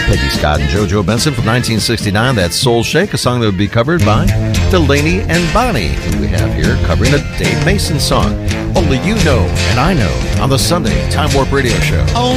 Peggy Scott and JoJo Benson from 1969. That's Soul Shake, a song that would be covered by Delaney and Bonnie, who we have here covering a Dave Mason song. Only You Know and I Know on the Sunday Time Warp Radio Show.